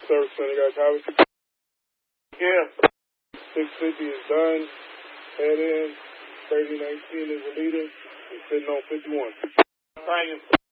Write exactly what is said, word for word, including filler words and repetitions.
Service center, got a copy? Yeah. six fifty is done. Head in. thirty nineteen is the leader. He's sitting on fifty-one. Thank you.